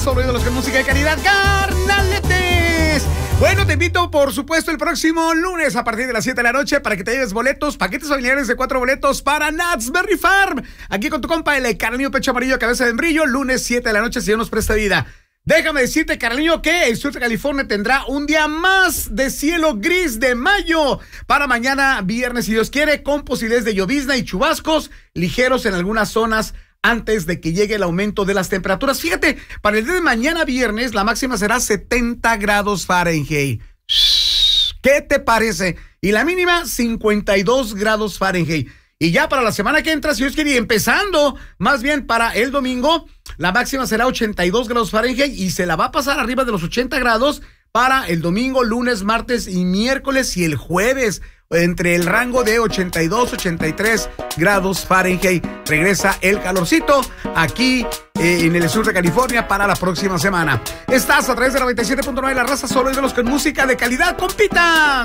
solo de los con música de calidad, carnaletes. Bueno, te invito, por supuesto, el próximo lunes a partir de las 7 de la noche para que te lleves boletos, paquetes familiares de 4 boletos para Knott's Berry Farm. Aquí con tu compa, el Carnalillo Pecho Amarillo, cabeza de embrillo, lunes 7 de la noche, si Dios nos presta vida. Déjame decirte, Carnalillo, que el sur de California tendrá un día más de cielo gris de mayo para mañana viernes, si Dios quiere, con posibilidades de llovizna y chubascos ligeros en algunas zonas antes de que llegue el aumento de las temperaturas. Fíjate, para el día de mañana viernes, la máxima será 70 grados Fahrenheit. ¿Qué te parece? Y la mínima, 52 grados Fahrenheit. Y ya para la semana que entra, si Dios quiere, empezando más bien para el domingo, la máxima será 82 grados Fahrenheit y se la va a pasar arriba de los 80 grados para el domingo, lunes, martes y miércoles y el jueves, entre el rango de 82, 83 grados Fahrenheit. Regresa el calorcito aquí en el sur de California para la próxima semana. Estás a través de 97.9 La Raza, solo de los con música de calidad, compita.